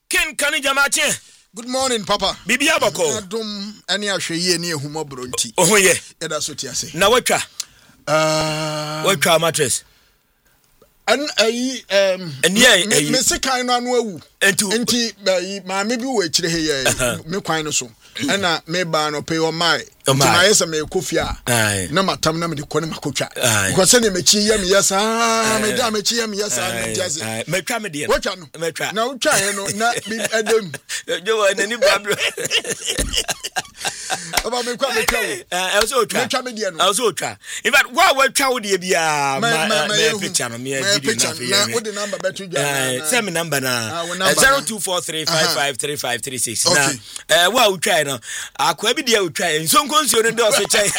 Ken Kani Jamache. Good morning, Papa. Bibi Abako. Adum ani ahwe ni ehumo bronti. Oh ye. Eda so ti ase. Na watwa. Watwa mattress. An ayi me se kan no anu awu. Enti ma me bi wo akire he ye me kwan no so. Ana me ba no pay o mai. Nti ma yesa me kofia. Na matam na me de kone makotwa. Because se ne me chi ye me yesa, me da me chi ye me yesa na ti ase. Me twa me de. Watwa no. Me twa. Na utwa he no na bi edem. Jo wa nani bablo. Aba me kwa me twa wo. Also twa. Me twa me de no. Also twa. In fact, wa twa wo de bia me picture no me video na fe. Na wo de number betu dwa. Send me number na 0243553536. Na wa utwa no. Akwa bi de utwa. Nsonko nsi no de o se chai.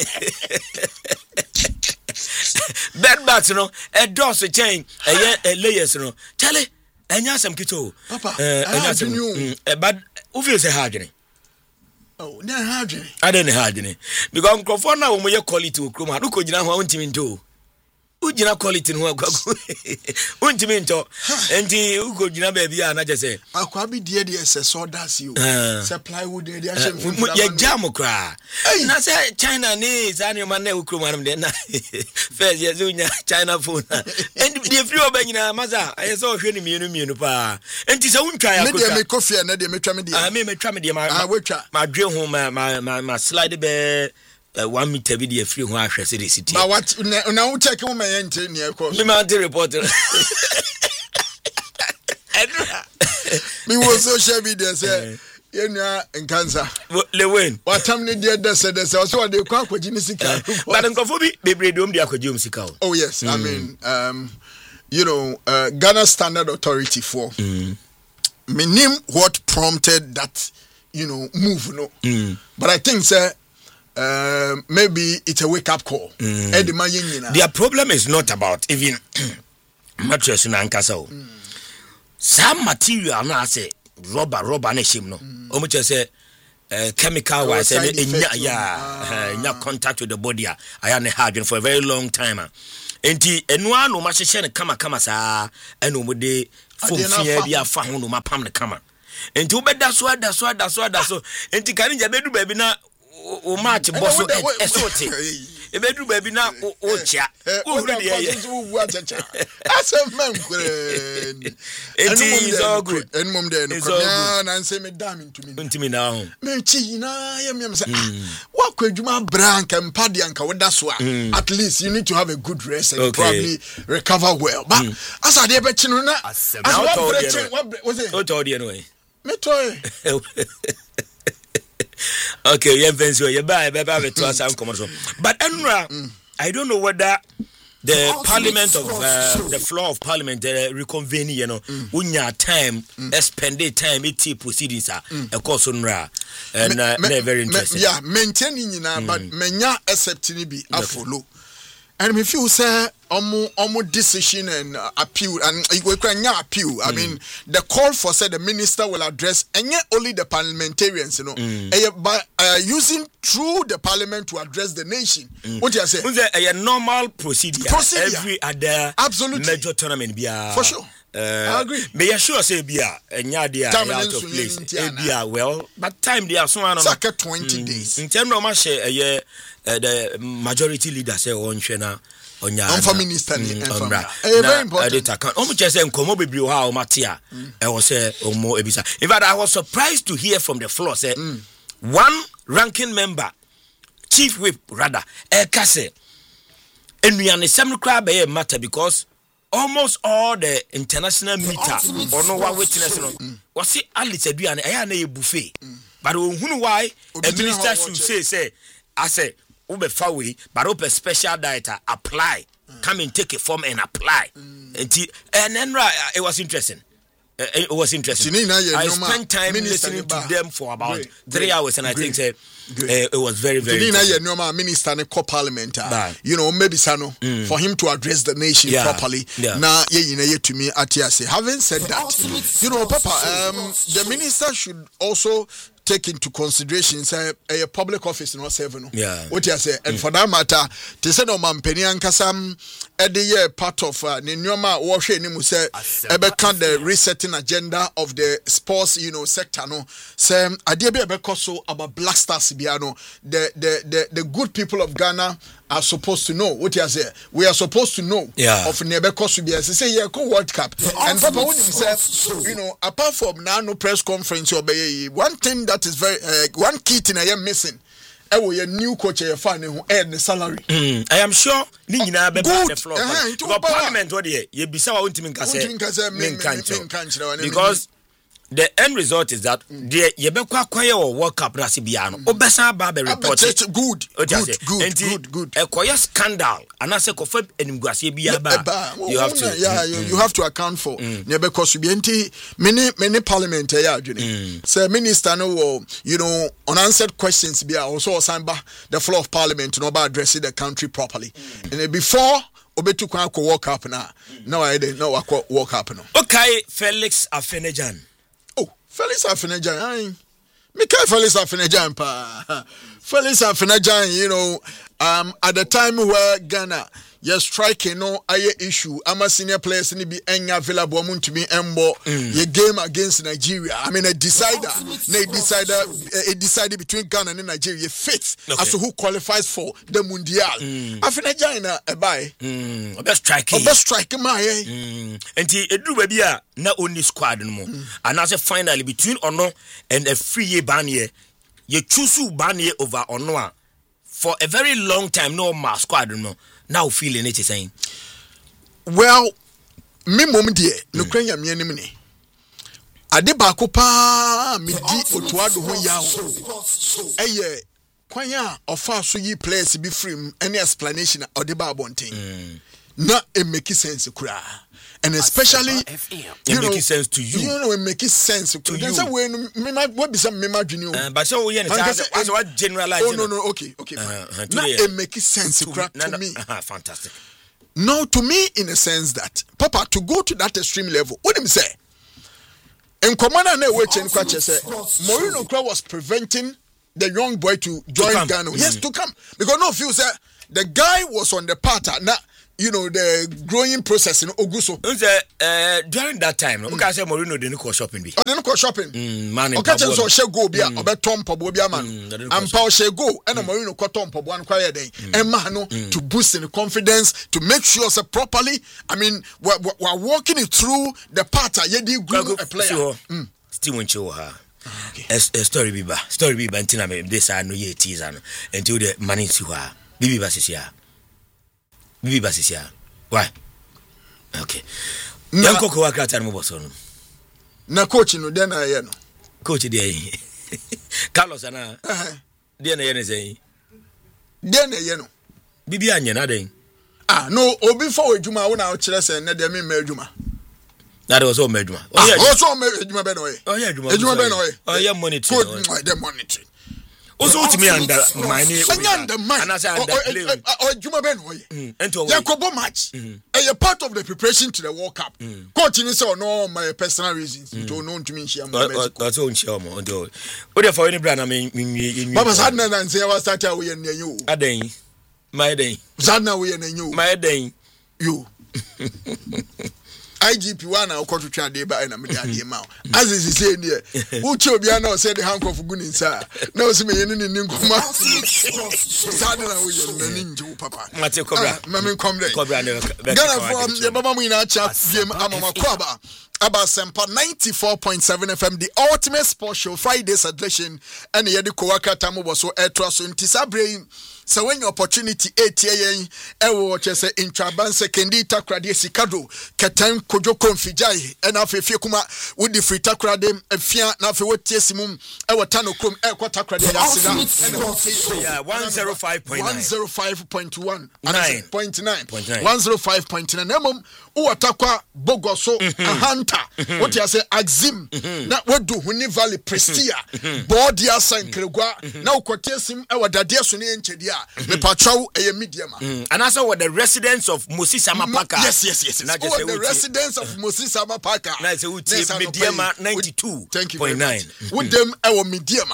Bed bats no e do se chain layers no. Chale enya asem kito. Papa. Enya asem. But who feel say hardene? Oh, na hardene. I don't hardene. Because microphone na wo mo ye quality okrom ha. Uko gina ho ntimi nto. Ujina quality no agwago. Untimi nto. Enti uko gina baby a na je say. Akwa bi de ese sodas you. Supply wood de ahye ye jam kra. Na say China ni zani man na okrom anam de na. First ye zunya China phone. Enti de free obanyina maza. Aye so hwe ni mienu pa. Enti se untwa ya kra. Me de me coffee na de me twa me de. Me twa me de ma. Wetwa. Ma dwe ho ma slide be 1 meter bi de free ho ahwe se de city. But what na wo check mo me ente ne e ko. Me ma the reporter. Me wo social media say yenya nkansa. Lewen. Watam ne de dese so de kwa akwaji ni sika. But nkofo bi bebre de de akwaji sika. Oh yes, I mean you know Ghana Standard Authority for minim what prompted that move but I think sir maybe it's a wake up call. Their problem is not about even mattress na nkasa. Some material na say rubber na shim no. Omo say chemical wise nya contact with the body aya ne hard for a very long time. Enti enua no ma hye ne kama saa eno mo de fofia bia fa ho no ma pam ne kama. Enti obeda so enti kan nja bedu ba bi na o match boss esote ebedu ba bi na o chia o huru de ye asem man kure enti so good enmom de no na nse me dam ntimi na ho me chi na yem say wa kwadwuma branka mpade anka woda so at least you need to have a good rest and probably recover well but as I dey be chi no na as what was it o told you anyway me toy. Okay, you fancy you buy to us but Enra, I don't know whether the parliament of the floor of parliament reconvene unya time spend the time it proceedings of course Enra and they're very interesting. Yeah, maintaining but menya accepting be a follow. And if you say omo decision and appeal and we can appeal. I mean the call for said the minister will address and yet only the parliamentarians but using through the parliament to address the nation. What you say? A normal procedure. Every other absolutely major tournament for sure. I agree. May you sure say bia enya dia out of place. Bia well, but time dia so an 20 days. In terms of ma share the majority leader say on hwena onya on minister ni very important. Omo che say nkomo bebre o ha o matia e wo say omo ebisa. In fact, I was surprised to hear from the floor say one ranking member, chief whip rather, kase enuane sem kra be matter because almost all the international meter or no one witness was see Alice Aduane aya na e buffet but ohunu why a minister should say I say ube fawe but open special diet apply come and take a form and apply and then it was interesting. It was interesting. I spent time listening to them for about 3 hours, and I think it was very, very interesting. Minister in parliament, maybe for him to address the nation properly. Now, to me, having said that, Papa, the minister should also take into consideration say a public office no seven. Yeah. What you say, and for that matter, they said no man penny and kasam at the year part of Ninyoma Washe Nimu say can the resetting agenda of the sports sector no say idea be so about Black Stars Biano the good people of Ghana are supposed to know what you say. We are supposed to know of Nebeko Subia. Say yeah, go World Cup. And Papa Woody said, apart from now no press conference or one thing that is very one key thing I am missing. I will a new coach a fan who earn the salary. I am sure Nina be the floor. Parliament what you be so because the end result is that the Yebekwa Kwaya or World Cup Rasibiano. Obesa Babe report. Good. A Kwaya scandal. And I say Kofe and Mguasibia. You have to account for Nebeko Subienti, many parliament. Sir Minister, no, unanswered questions be also assigned by the floor of parliament to know about addressing the country properly. And before Obetu Kwako World Cup now I didn't know what World Cup now. Okay, Felix Afenejan. Felix Afenejan, Felix Afenejan, Felix Afenejan, at the time where Ghana, you're striking issue. I'm a senior player, and be available to me your game against Nigeria. I mean, a decider between Ghana and Nigeria fits as to who qualifies for the Mundial. Afenejan, a buy. Best striking, my and it do baby not only squad no more. And as a finally between Ono and a 3 year ban year, you choose ban year over Ono for a very long time. No more squad no. Now feeling it is saying, well, me mom dear, no cranya me enemy. Adeba kopa me di otuado ho yawo. Eye kwanya ofa so yi players be free any explanation Adeba bonten. Na it make sense kura. And especially it makes sense to you. It makes sense to you. That's why what be some mema but so we as what generalize. Oh no, okay. Now it makes sense to me. Fantastic. No, to me in a sense that Papa to go to that extreme level. What him say? In commander na we chen kwache say Mourinho was preventing the young boy to join Ghana. Yes, to come because no few say the guy was on the path now. The growing process in Oguso. During that time, no, because Mourinho didn't go shopping. Didn't go shopping. Man, okay, so she go be a Tom Pobobia man. And Paul she go and Mourinho got Tom Pob one quiet day. And man, to boost in confidence, to make sure say properly. I mean, we're walking it through the path. Yedi go a player. Still won't show her. A story biba. Until this I know ye tease until the money to her. Bibi Basisia. Bibi Basisia. Why? Okay. Yanko ko wakata no boso no. Na coach no den na ye no. Coach dey. Carlos ana. Den na ye ne say. Den na ye no. Bibi anya na den. No, obi for adwuma wo na wo kire say na de me ma adwuma. Na de so ma adwuma. Also ma adwuma be no ye. Adwuma be no ye. Oh yeah monitor. The monitor. Also to me under my name and as I or Juma Ben Yakobo match a part of the preparation to the World Cup. Coach in so no my personal reasons to know to me share that's own share more do what for any brand I mean Baba Sadna and say I was started we near you aden my day Sadna we near you my day you IGP one na okọ twetwa de ba na me de ade ma as is say ne who che obi na say the handcuff gunin sa na o se me yenu ni nkoma sad na wo ye na ni nju papa mate cobra mame cobra ne Ghana from ye baba mu ina cha biem amama kwaba about Sempa 94.7 FM, the ultimate sports show, Friday's edition, and the Kowaka Tamu was so air trust in Tisabrain. So when your opportunity 8 watch say in Trabanse Kendi Takrade Sikado, Katan Kojo Konfijai, and Afe Fikuma with the free Takrade, and Fia Nafe what Yesimum, our Tano Kum, Equa Takrade, 105.1, 105.1, 105.9, uwatakwa bogoso ahanta what you say axim na wedu huni valley prestia bodia sankregwa na ukotesim e wadade so ne enchedi a me patraw e medium and also with the residents of Moses Amapaka. Yes. Now just the residents of Moses Amapaka. Now say medium 92.9 with them our medium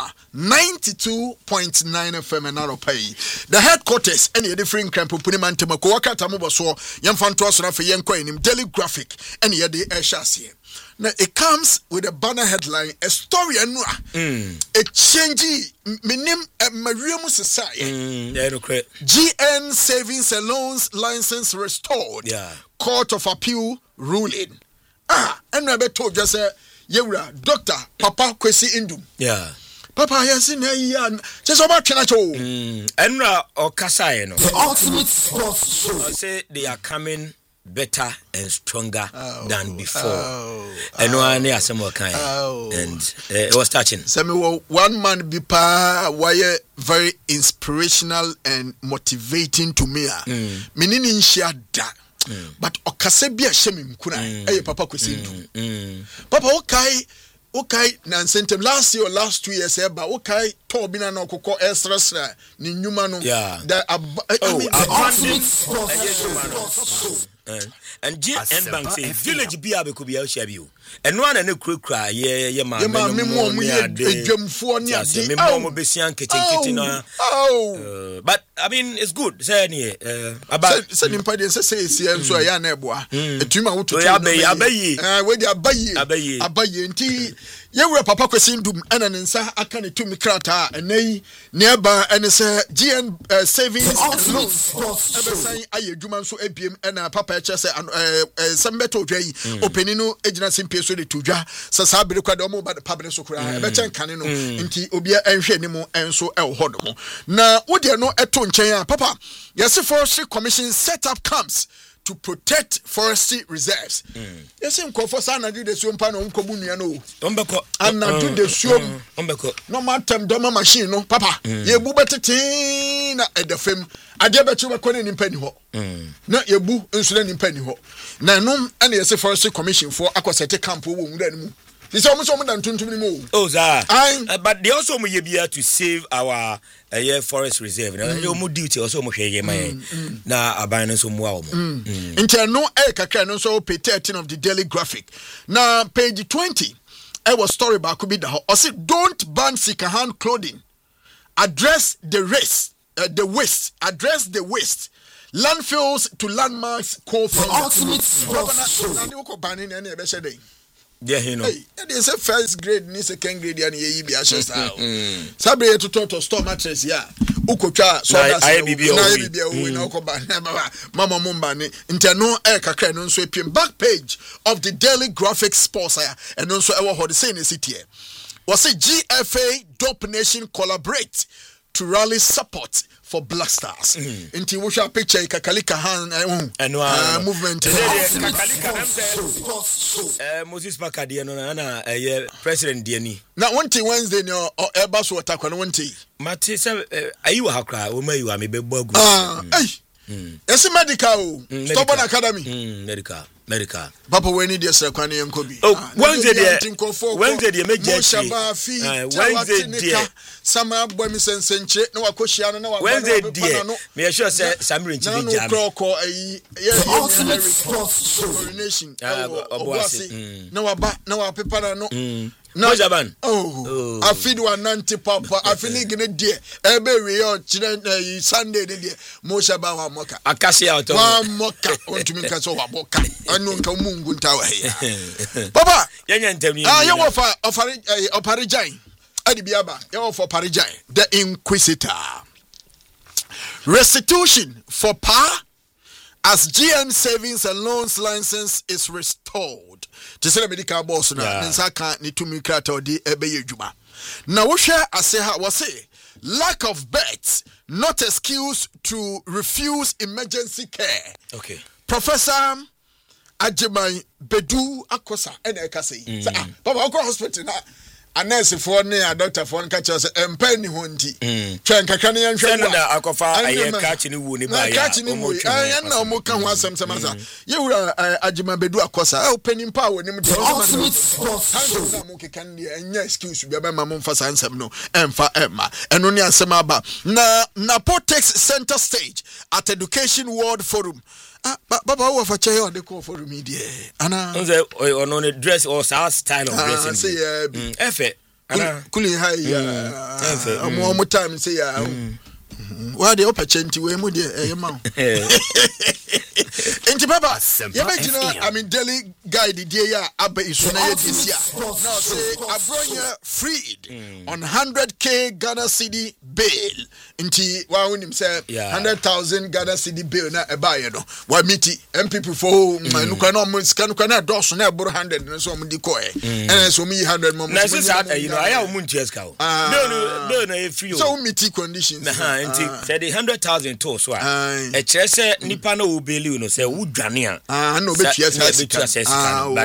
92.9 FM and now pay the headquarters any different camp punima ntemako wakata mo so yemfanto so na fe yenko enim Daily Graphic any de ehyasie. Now it comes with a banner headline, a story a change minim Mariam society. GN Savings and Loans license restored. Yeah. Court of Appeal ruling. And I told just Yewra, Dr. Papa Kwesi Indum. Yeah. Papa yes in just about Chinacho. Enra or Kasai no. The ultimate sports show. I say they are coming better and stronger than before. And no one has some kind. And it was touching. Samuel, one man be why very inspirational and motivating to me. Meaning in shada. But okasebi ashemi mkuna. Hey, Papa Kwesi. Papa okay nansentem last year or last 2 years eba okay tobina na kokko extra ni nyuma no and bank say village bia be ko bia hia and no na kura ye ma me edwamfo ni ade me mo besian ketenkete na but I mean it's good say ni about say nimpa de say enso ya na eboa etuma wotutu we di abaye nti Yewura Papa Kwesi Ndum ena ne nsa aka ne tumi krata enai ne eba ene se GN savings loans ebesan aye adwuma nso abiem ena papa eche se sembeto dwai openi no ejina simpie so de tudwa sasa bere kwade omo ba de pabere so kura ebechen kane no nti obia enhwe ne mu enso eho do na wode no eto nchen a papa yes forestry commission set up camps to protect forestry reserves. Yes, in Kofosa na do the swampa no nkobu nua no. Ombeko. And na do the swam. Ombeko. No matter doma machine no papa. Ye bu betete na edefem. Ade betu be kone nimpa ni ho. Na ye bu nsule nimpa ni ho. Na no na yes forestry commission for akosete camp wo mu da mu. This almost some than 20 minutes. Oh, sir. But they also may be here to save our forest reserve. Now, more duty also more share my na abandon some wow. Until no kakra no so page 13 of the Daily Graphic. Now page 20. I was story about could be the I said don't ban second-hand clothing. Address the waste. Address the waste. Landfills to landmarks call for ultimate sports. Yeah, you know. It is a first grade, ni second grade, and ye be a shasta. Sabre to store mattress, yeah. Ukocha, so that's Mama Mumbani, interno Eka non so back page of the Daily Graphic Sports, and also our hot saying city. Was a GFA Dope Nation collaborate to rally support for Black Stars. Inti wusha picture kakalika hand movement. Moses Pakadi na president Diani. Na one thing Wednesday no Airbus watakwa no one thing. Mate say ayi wa hakra o ma yiwa me be bogu. Yes medical. Stubborn Academy. Medical. Papa we need yes kwani enkobi. Wednesday dey make Wednesday dey sama boy mi sensenche na wakohia no na wa Wednesday dey me sure say Samir nchi dey jam. No kroko ayi ultimate sports coronation. Na wa pepa no. No Japan. I feed 190 papa. I feel like in dear. Every year, Sunday, dear. Mosha Bawa Moka. Akashi out of one moka. Want to make us over Boka. I know Kamungun Tower here. Papa, you offer Parijai. Adibiaba, you offer Parijai. The Inquisitor. Restitution for power as GN Savings and Loans license is restored. To say the medical boss na nsaka ni tumi krata odi ebeye djuma. Na wo hwe ase ha wo say lack of beds not excuse to refuse emergency care. Okay. Professor Ajiman Bedu Akosa ene ka say. Papa ko hospital na anese for ne a doctor for nka che say empa ni ho nti twen kakra ne yanhwe no da akofa aye catch ni wu ni ba ya omo twen na omo ka ho asem semasa ye wura agima bedu akosa opening power ni mde na mo ke kan enya excuse bia ba ma mo mfa sansem no emfa emma eno ne asem aba na Napotex center stage at Education World Forum. Baba wo fa che on the call for media ana nze ono ne dress or style of dressing say efe ana kuli high efe omo time say ya wa de opportunity we mu de ma enti baba ye begina I mean daily guide the ya aba isu na ye disia now say abronya freed on 100k Ghana cedi bail enti wa hunim say 100,000 Ghana cedi bail na eba ye no wa miti MPP for manu kwa no mo sika no kwa na doso na eboro 100 no so mo di ko e so mi 100 mo na say you know aya mo ntia ska o no e free o so miti conditions enti say the 100,000 to so a kire say nipa na o bail no say wo dwane a no betua but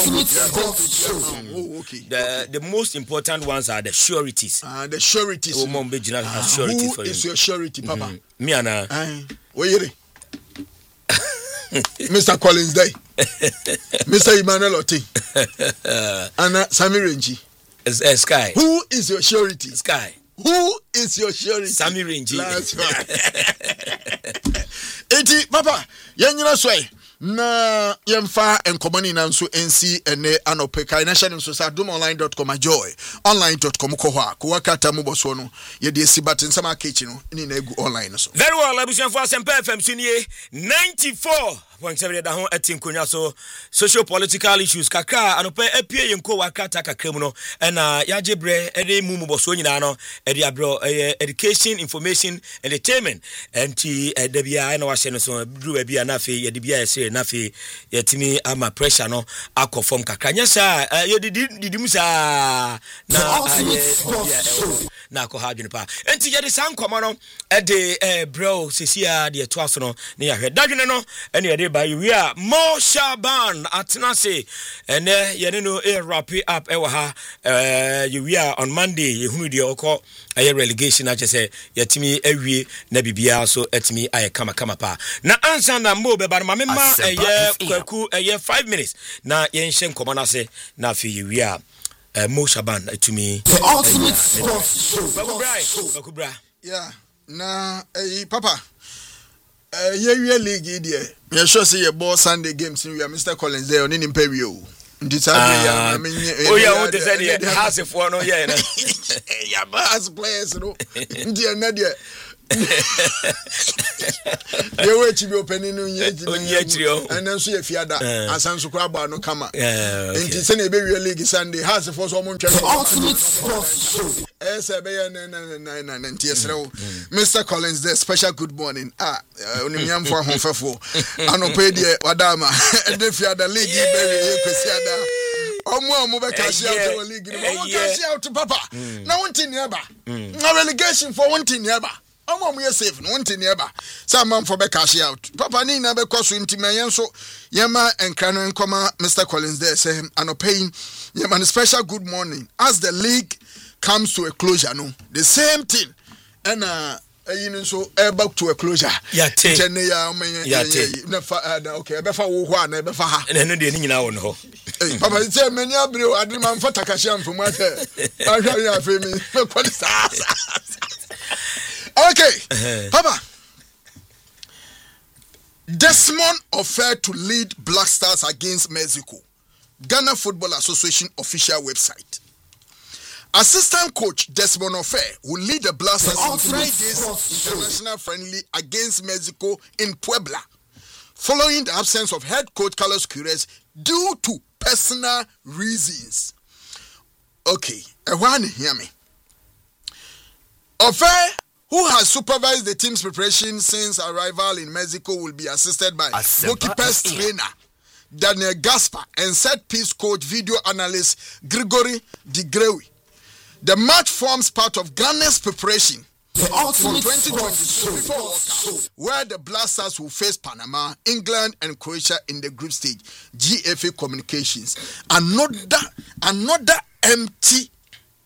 the most important ones are the sureties the sureties sureties for you. Is your surety papa me ana oyere Mr. Collins Day Mr. Emmanuel Oti Anna Sammy Renji Sky. Who is your surety? Sky. Who is your surety? Sammy Renji. That's right. Eti papa yenyina soe na yemfa enkomani na nso NC ene anopeka national so sadumonline.com ajoy online.com ko ha ko wakata mu boso no ye de sibatin sama kechi no ni na egu online so. Very well, abusian for Asempa FM sunie 94.7 da ho atinkonya so social political issues kakra anopa apie yenko wakata kakra mu no na yagebre ede mu boso nyina no ede abro education information entertainment enti ede bia na wa hye no so bru bia na fe ede bia yese na fe yetimi ama pressure no akofom kakra nya sa yedidim sa na ko ha dwene pa enti yede san koma no ede bro sesia de to aso no ne ya hwe dadwene no ene yede ba we are Mo Shaban atnase ene yene no wrap up ewa ha we are on Monday yehunu de okọ aye relegation a chese yetimi awie na bibia so etimi aye kama pa na ansa na mo be ba ma mema kwaku 5 minutes na yen hye nkoma na se na afi we are Mo Shaban etumi ultimate sports show Bakubra yeah na papa ye league there me sure say your boss Sunday games we are Mr. Collins there on in Perio ndi Saturday ya what they said the house for no yeah na ya boss players no ndi na there ye we chi be opening no nye chiro and then so ye fiada asanso kra ba no kama nti se na be we league Sunday house for so mo ntwa ultimate sports show na Mr. Collins the special good morning onimyam for ahofefo anope de wadama ede fiada league be kwesiada omo be cash out the league no cash out papa na wonti nearba na relegation for wonti nearba omo ye safe no wonti nearba some man for be cash out papa ni na be koso nti meyen so yema enkra no nkoma Mr. Collins there say anope yema special good morning as the league comes to a closure no the same thing and so back to a closure ya te okay befa wo ho na befa ha no de ni nyina wo no papa say many abro ade man fata kashia mfomu ate ahwa ya femi me kwali sa okay papa Desmond Ofer to lead Black Stars against Mexico. Ghana Football Association official website. Assistant coach Desmond Ofer will lead the Blasters in Friday's international friendly against Mexico in Puebla, following the absence of head coach Carlos Queiroz due to personal reasons. Okay, everyone hear me. Ofer, who has supervised the team's preparation since arrival in Mexico, will be assisted by goalkeepers trainer Daniel Gaspar and set-piece coach video analyst Grigory Digrewi. The match forms part of Ghana's preparation for 2022 FIFA World Cup, where the Blasters will face Panama, England, and Croatia in the group stage. GFA Communications. Another empty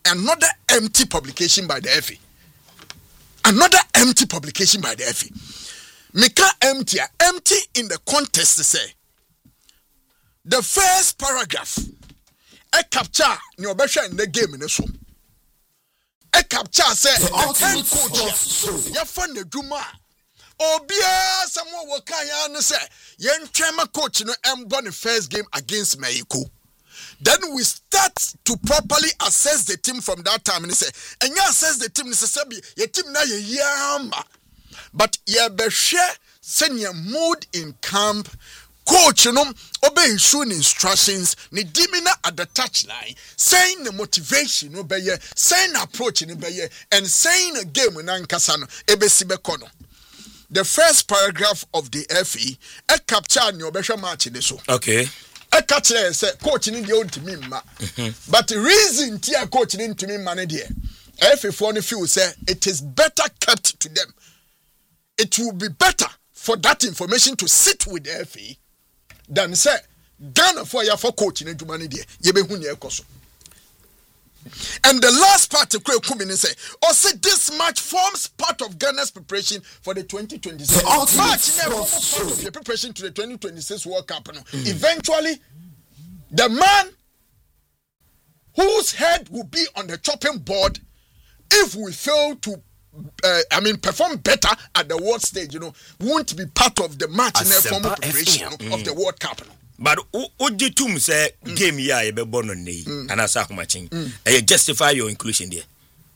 another empty publication by the FA. Another empty publication by the FA. Mika empty in the context to say the first paragraph a capture ni obesha in the game in so a capture say the head coach ya fan the dwuma obia someone wo kan ya no say yen twema coach no embo the first game against Mexico. Then we start to properly assess the team from that time and say and you assess the team necessarily your team na ye yamba but ye be share senior mood in camp coach you know obey soon instructions ni dimina at the touchline saying the motivation no be saying approach no be and saying a game na nkasa no ebesibe kono. The first paragraph of the FE a capture ni obehwe match ni so okay I catch there say coach ni dey ontimi ma but the reason tia coach ni ntimi ma ne dey FA for no feel say it is better kept to them. It will be better for that information to sit with the FA than say Ghana for ya for coach ni dwuma ne dey ye be hu ne ekoso. And the last part of say, also this match forms part of Ghana's preparation for the 2026 match. Part of the preparation to the 2026 World Cup. Eventually, the man whose head will be on the chopping board if we fail to perform better at the world stage, won't be part of the match in the formal preparation of the World Cup. But Oji Tum say game ya ye be born on nei and asa humachin. Justify your inclusion there.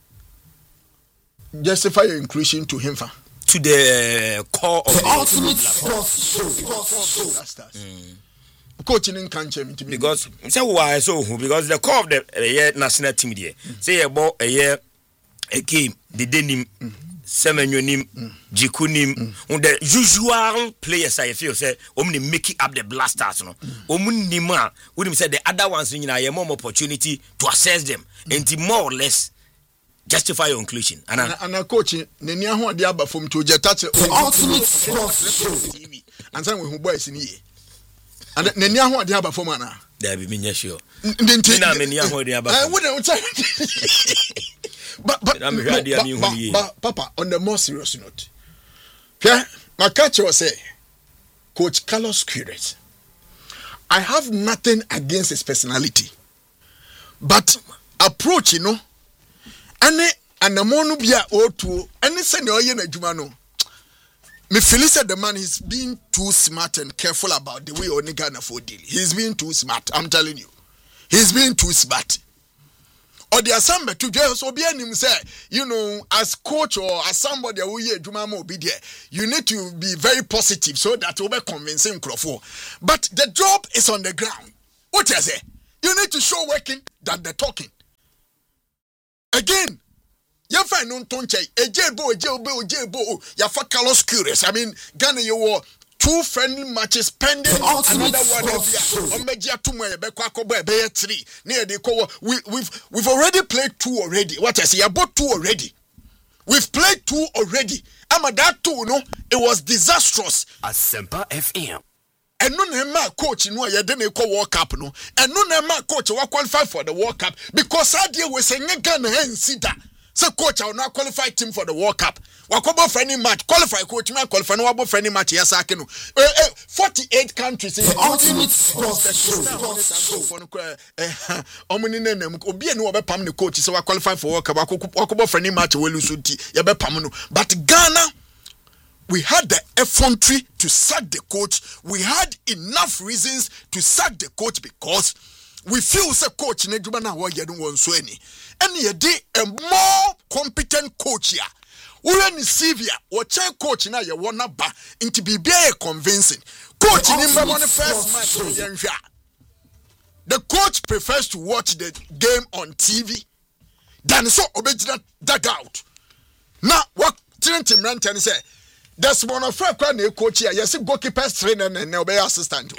Justify your inclusion to him to the core of the ultimate sports show. Coaching in country because say why so because the core of the national team there. Say about a game the denim Semenyonim, Jikunim, the usual players I feel say, only making up the blasters. No, Omunima would say the other ones in a more opportunity to assess them and more or less justify your inclusion. And a coach, Neniaho Diaba from to Jetach, ultimate sports show. And some who boys in here. And Neniaho Diaba for Mana. There be me sure. Didn't I wouldn't But Papa, on the more serious note, yeah, my catcher was say, Coach Carlos Queiroz. I have nothing against his personality, but approach, any and the monubia or two, any senior yen jumano. Me feel said the man is being too smart and careful about the way only Ghana for deal. He's being too smart. I'm telling you, he's being too smart. Or the assembly to just obey him say, as coach or as somebody who ye Jumamo be there, you need to be very positive so that will be convincing Crawford. But the job is on the ground. What I say? You need to show working than the talking. Again, you find no tonche, a jebo, ya for Carlos Queiroz. I mean, Ghana, you were 2 friendly matches pending. Another one we've already played 2 already. What I say, I bought 2 already. We've played 2 already. That 2, it was disastrous. Asempa FM. And no coach, you didn't call World Cup, no. And no coach will qualify for the World Cup because I deal with saying Ghana and sit that. So coach, I will not qualify team for the World Cup. Wakobo for any match, qualify coach, man qualify no wabo for any match. Yes, I can. 48 countries in ultimate sports show. Obi no be pam the coach so qualify for World Cup. Wakobo for any match we lose ti. Ya be pam no. But Ghana, we had the effrontery to sack the coach. We had enough reasons to sack the coach because we feel say coach ne djuma na wo yedun won so ani. And ye dey a more competent coach here. When Sylvia, or check coach now, you wanna ba into be convincing. Coach in the first match. The coach prefers to watch the game on TV than so obey that out. Now, what Tim Rantan say? There's one of our coach here. Yes, goalkeeper's trainer and obey assistant.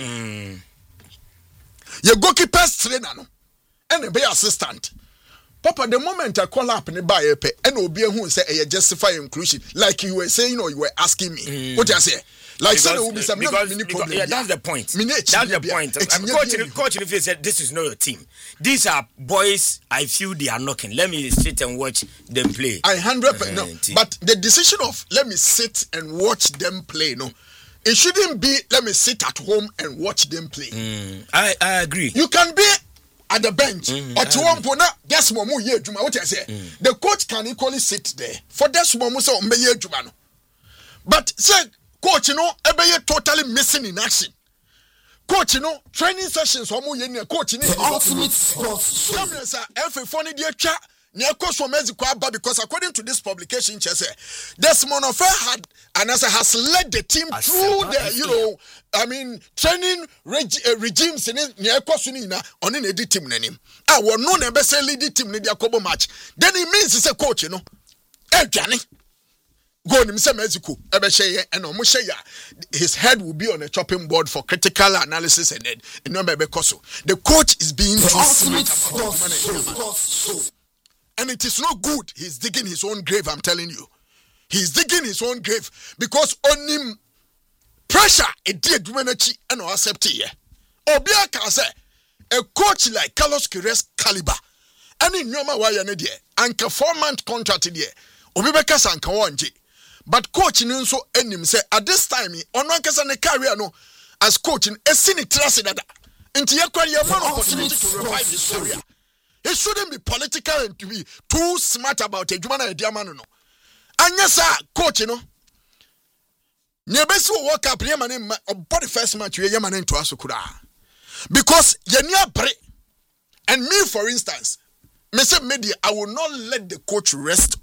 Your goalkeeper's trainer and obey assistant. Papa, the moment I call up in the buyer pay, and will be who say a justify inclusion, like you were saying or you were asking me. What I say? Like say will be some mini problem. Yeah, that's the point. That's the point. Coach if he said this is not your team. These are boys I feel they are knocking. Let me sit and watch them play. I 100% no. But the decision of let me sit and watch them play, no. It shouldn't be let me sit at home and watch them play. I agree. You can be at the bench or to one point. That's what I say. The coach can equally sit there for that's what I say. But say coach, you know, totally missing in action. Coach, you know, training sessions. Coach, Ultimate Sports. Every funny dear chat. Because according to this publication, Desmond Ofer has led the team through the training regimes in on an edit team name. I will no never say lead team in the match. Then it means it's a coach, you know. Johnny. Go to Mexico, his head will be on a chopping board for critical analysis and then the coach is being and it is not good. He's digging his own grave, I'm telling you. He's digging his own grave because on him pressure a dead humanity and no accept here. Obia can say a coach like Carlos Queiroz caliber. Any normal why you need and 4-month contract here. Obibeka Sanka wanje. But coach so enim say at this time on one kasa ne career no as coaching a sini trust that into your career man opportunity to revive his career. He shouldn't be political and to be too smart about a Jumana idea man no. And yes sir, coach you know. Nebesi will walk up Yaman about the first match we Yaman into Asukura. Because Yenya Bre and me for instance, Mr. Media, I will not let the coach rest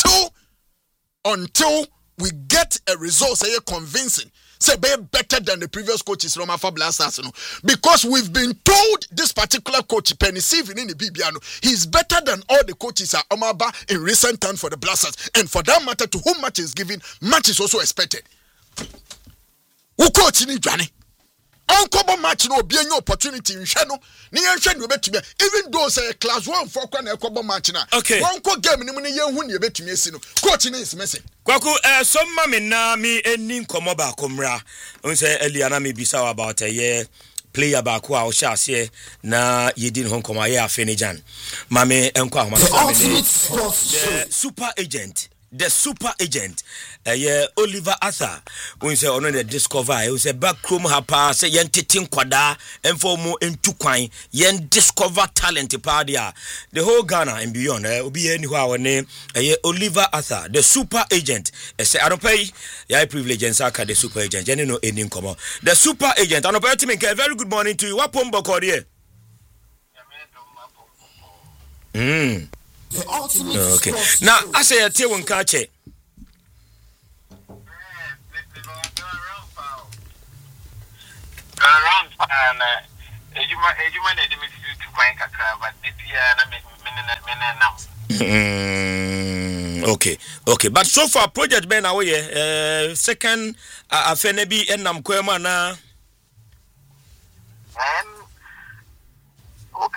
until we get a result say convincing. Say better than the previous coaches from Alpha Blasters. Because we've been told this particular coach, Penny Steven in the BBano, he's better than all the coaches at Omaba in recent times for the Blasters. And for that matter, to whom much is given, much is also expected. Who coach in Johnny? Uncover match no be any opportunity in Shano. Even though say class 1 for a match now. Okay. One game in the bet to me. Coaching is messing. Kwaku, some mami na mi enin komo ba komra. Unse Eliana mi bisa about a year player ba kwa osha se na yedin hon koma ye afenijan. Mami enkwa homa the super agent Oliver Arthur when say ono the discover he say backroom hapa say yen titin kwada enfo mu entu kwan yen discover talent pa dia the whole Ghana and beyond obi any ho awone Oliver Arthur the super agent say I don't pay ya privilege and saka the super agent yen no any komo the super agent I don't pay team very good morning to you wapombo ko there The ultimate okay. Now, I say a tea one catch it. Okay. But so far, project Ben away. Second, Afenebi and Namkwema na. Okay,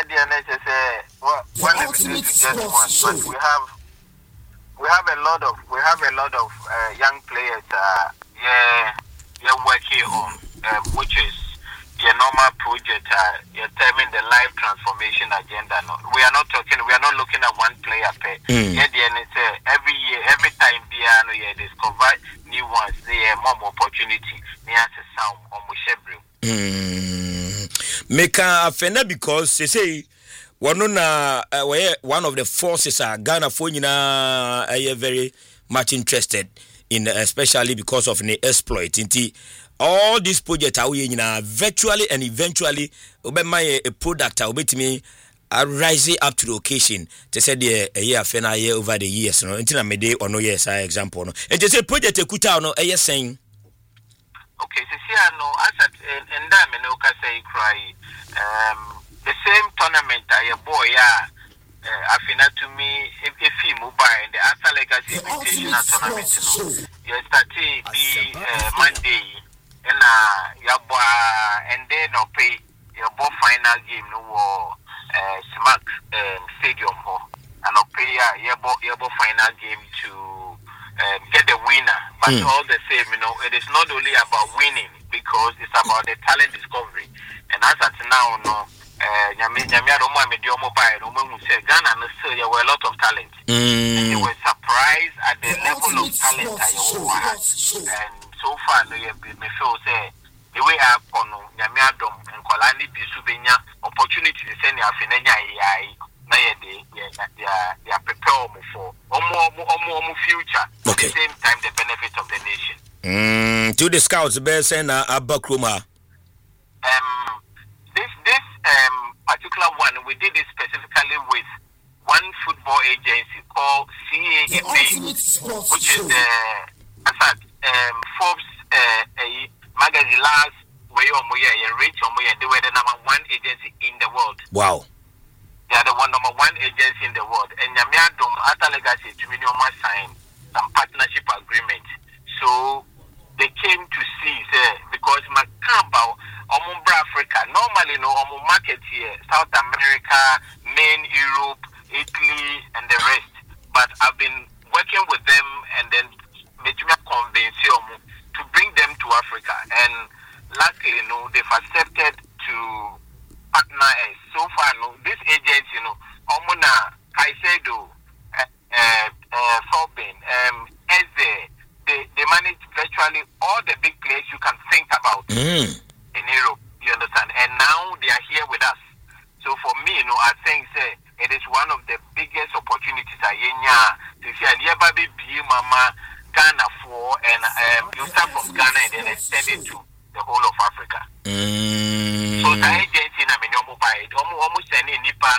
one ultimate sports, but we have a lot of young players working on which is your normal project terming the life transformation agenda. No, we are not looking at one player per every year, every time they discover new ones, they have more opportunity. They have to sound on make a fena because they say one of the forces are Ghana for are very much interested in, especially because of the exploit. All these projects are virtually and eventually a product will me rising up to the occasion. They said a year fena year over the years. No, until I made or no yes example. No, and they say project kuta no a saying. Okay, so see, I know as and that me no can say cry. The same tournament a boy afina to me if he mobile the Asa Legacy Invitational Tournament you started be Monday and and then no pay your ball final game no Smack Stadium and no pay your ball final game to get the winner. But all the same, it is not only about winning because it's about the talent discovery. And as at now, Ghana there were a lot of talent. And they were surprised at the level of talent I had. And so far, me feel say the way I come, Nyamiadom and Kolani Bisubenya opportunity to send Afinenya AI. They are prepared for future. Okay. At the same time, the benefits of the nation. To the scouts, best and Abakruma. This particular one, we did it specifically with one football agency called CAFA, which is Forbes magazine last way or more, rate or more, they were the number one agency in the world. Wow. They are the number one agency in the world. And Nyamiadom Ata Legacy to minimum sign some partnership agreement. So they came to see, because Macamba, Omumbra Africa, normally market here, South America, main Europe, Italy, and the rest. But I've been working with them and then making me convince them to bring them to Africa. And luckily, they've accepted to partner us. So far, this agency, Omuna, Kaisedo, Forbin, Eze, they manage virtually all the big players you can think about in Europe, you understand? And now they are here with us. So for me, I think it is one of the biggest opportunities to see a nearby Mama Ghana for, and you start from Ghana and then extend it to the whole of Africa. So the agency, almost sending NIPA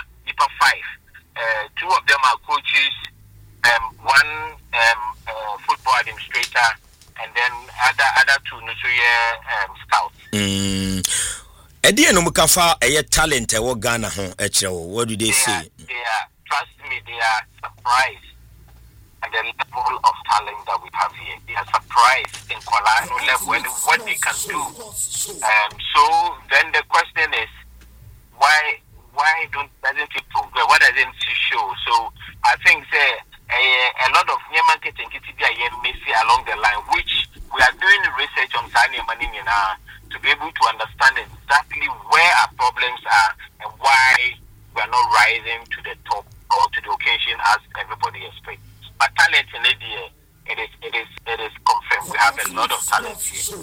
5. Two of them are coaches, one football administrator, and then other two scouts. Eddie no mukafa talent ewo Ghana ho what do they say? Trust me, they are surprised at the level of talent that we have here. They are surprised in Kolano level what they can do. So then the question is, why doesn't it progress? What doesn't it show? So I think a lot of new marketing messy along the line, which we are doing research on Sani Manina to be able to understand exactly where our problems are and why we are not rising to the top or to the occasion as everybody expects. But talent in India, it is confirmed. We have a lot of talent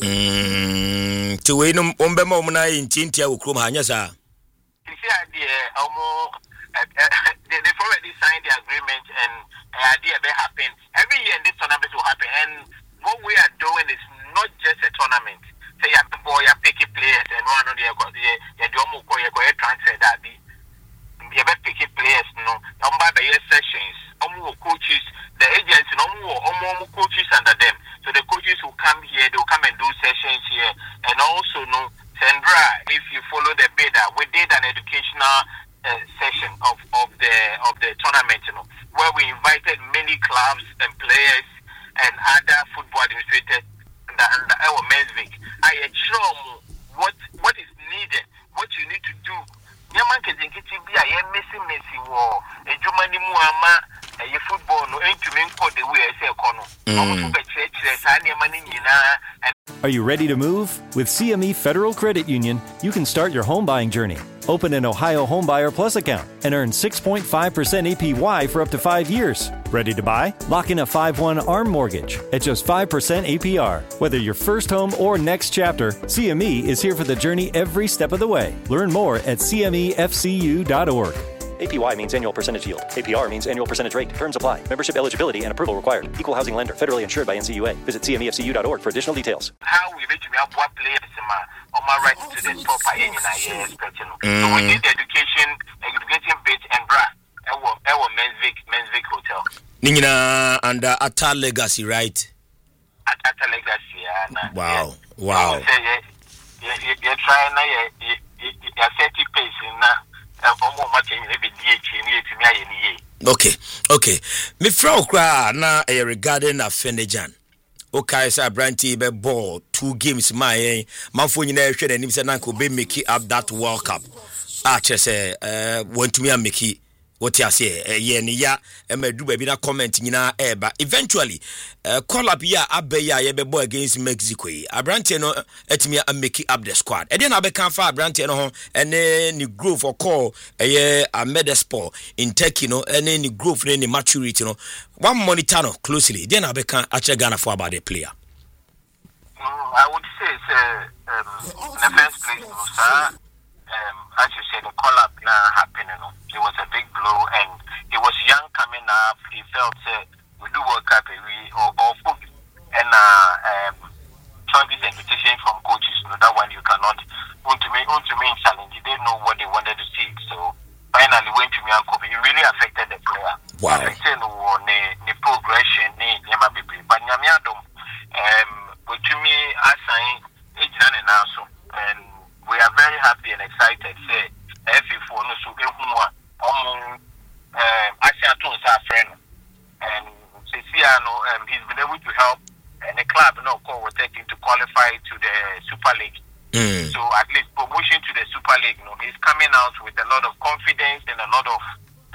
here. To win Umbema in Tintia Ukrumanya. They've already signed the agreement and idea may happen. Every year this tournament will happen. And what we are doing is not just a tournament. Say you are picking players and one of the transfer that be you have picking players, sessions, coaches, the agents, coaches under them. So the coaches will come here, they'll come and do sessions here. And also, Sandra, if you follow the beta, we did an educational session of the tournament, where we invited many clubs and players and other football administrators and our men's week. I assure what is needed, what you need to do. Yaman Kezinkiti be a messy war, a Jumani Muama, a football, no ain't to mean called the way I say, Are you ready to move? With CME Federal Credit Union, you can start your home buying journey. Open an Ohio Homebuyer Plus account and earn 6.5% APY for up to 5 years. Ready to buy? Lock in a 5/1 ARM mortgage at just 5% APR. Whether your first home or next chapter, CME is here for the journey every step of the way. Learn more at cmefcu.org. APY means annual percentage yield. APR means annual percentage rate. Terms apply. Membership eligibility and approval required. Equal housing lender. Federally insured by NCUA. Visit cmefcu.org for additional details. How we reach me up what players on my right to the top I So we need the education bit and our men's Vic hotel. Ningina under Ata Legacy, right? Ata Legacy, wow. You're trying you're 30 pace in Okay. Me frau kra na regarding Afenejan. Okay, sir, Branty be ball 2 games my manfo nyina hwe nanim se nanko be make up that World Cup. Che say want me make what you say ye ni ya do baby na comment nyina eba eventually call up ya abeya ye bebo against Mexico Abrante no etimi make up the squad e dey na be kan fa Abrante no ho ene ni growth or call ye Amedespor in Turkey no ene ni growth ni maturity no one monitor no closely dey na be kan ache Ghana for about the player. I would say it's in the first place, sir. As you said, the call-up now happening. It was a big blow, and he was young coming up. He felt we do World Cup, or food, and join this invitation from coaches. That one you cannot. On to main challenge. They didn't know what they wanted to see. So finally, went to me and Kobe. It really affected the player. Wow. The progression, but Nyamiadom. To me, and we are very happy and excited. Say, for no so friend, and he's been able to help, and the club was taking to qualify to the Super League. So at least promotion to the Super League. He's coming out with a lot of confidence and a lot of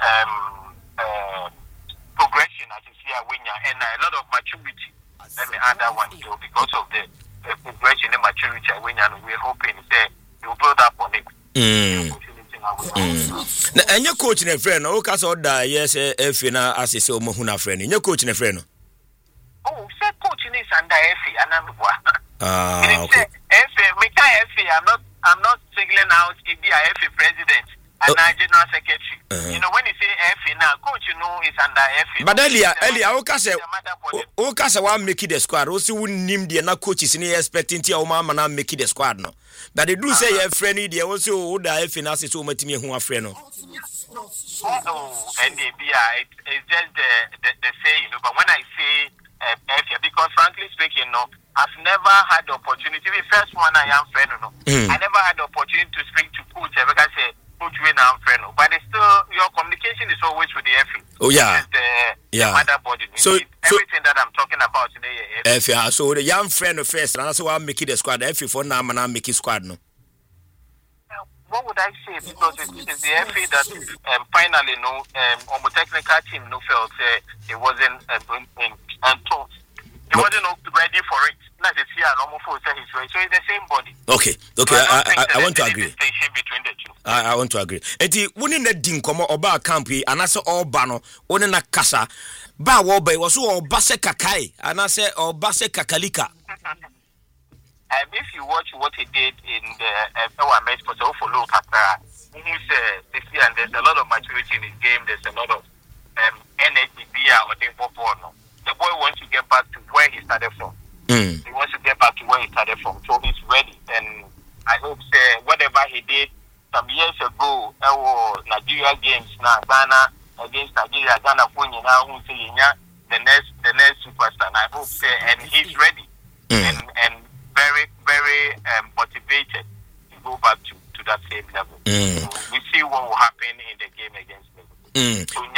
progression as you see and a lot of maturity. Let me add that one too, because of the progression and maturity we're hoping that you build up on it. Na enye coach ne friend no ka so da yes efi na asese o mohuna friend enye coach ne friend no. Oh, say coach is under efi anamwa. Okay. I'm not singling out the efi president and general secretary. You know, when you say efi now, coach is under efi. But earlier o ka say wa make the squad. O si wunnim de na coaches ni expecting ti o ma na make the squad no. But they do say your friend there also o da efi na say so matimi hu afre no. Oh, and it's just the saying, but when I say because frankly speaking, I've never had the opportunity. The first one I am friend, I never had the opportunity to speak to coach. Because I say coach when I'm friend, but it's still your communication is always with the FA. Oh yeah, the mother body. So everything that I'm talking about today, FA. So the young friend first, and that's why I'm making the squad. FA for now, man, I'm making squad no. What would I say? Because it's the FA that finally on the technical team felt it wasn't taught. He wasn't ready for it. Not the fear normal for say his way. So it's the same body. Okay. I want to agree. Distinction between the two. I want to agree. Enti woni na din komo oba camp yi anase oba no woni na kasa ba wo ba wo so oba se kakai anase oba se kakalika. If you watch what he did in the our match for follow Kakra, and there's a lot of maturity in his game. There's a lot of energy or the boy wants to get back to where he started from. He wants to get back to where he started from. So he's ready. And I hope whatever he did some years ago, Nigeria games now, Ghana against Nigeria, Ghana now the next superstar. And I hope and he's ready and very, very motivated to go back to that same level. So we see what will happen in the game against Liverpool. So